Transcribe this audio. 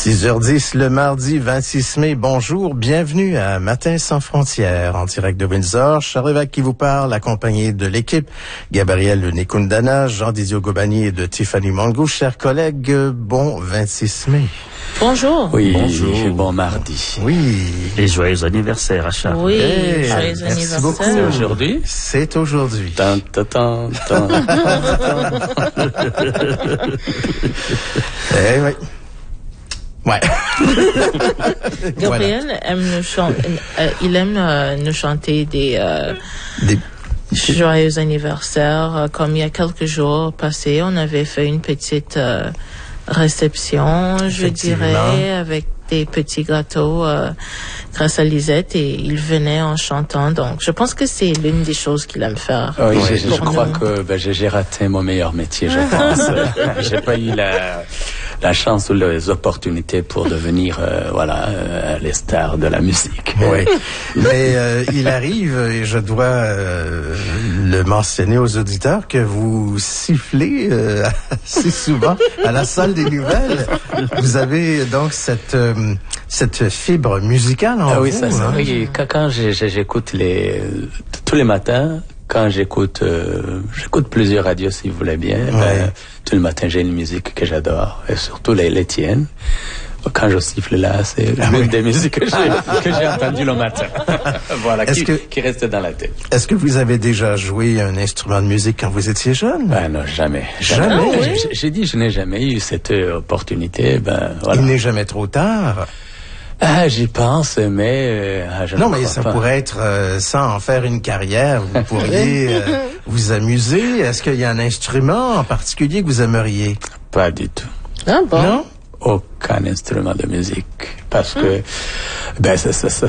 6h10 le mardi 26 mai. Bonjour, bienvenue à Matin sans frontières en direct de Windsor. Charles Lévesque qui vous parle, accompagné de l'équipe. Gabriel Nekundana, Jean-Didier Gobani et de Tiffany Mongo. Chers collègues, bon 26 mai. Bonjour. Oui, bonjour. Bon mardi. Oui. Et joyeux anniversaire à Charles. Oui, Hey, joyeux merci anniversaire. beaucoup. C'est aujourd'hui? C'est aujourd'hui. Tan, tan, tan, tan. Eh oui. Ouais. Gabriel aime il aime nous chanter des joyeux anniversaires. Comme il y a quelques jours passés, on avait fait une petite réception, je dirais, avec des petits gâteaux grâce à Lisette, et il venait en chantant. Donc, je pense que c'est l'une des choses qu'il aime faire. Oui, je crois que j'ai raté mon meilleur métier, je pense. J'ai pas eu la chance ou les opportunités pour devenir les stars de la musique. Oui. Mais il arrive, et je dois le mentionner aux auditeurs, que vous sifflez assez souvent à la salle des nouvelles. Vous avez donc cette fibre musicale en vous. Oui, ça c'est vrai. Quand j'écoute tous les matins, quand j'écoute plusieurs radios, si vous voulez bien, tous les matins j'ai une musique que j'adore, et surtout les tiennes. Quand je siffle là, c'est l'une des musiques que j'ai entendues le matin. Voilà, qui reste dans la tête. Est-ce que vous avez déjà joué un instrument de musique quand vous étiez jeune? Non, jamais. Jamais? Ah, oui? J'ai dit, je n'ai jamais eu cette opportunité. Voilà. Il n'est jamais trop tard. J'y pense, mais je non, ne mais crois ça pas. pourrait être sans en faire une carrière. Vous pourriez vous amuser. Est-ce qu'il y a un instrument en particulier que vous aimeriez? Pas du tout. Ah bon? Non? Aucun instrument de musique, parce que ça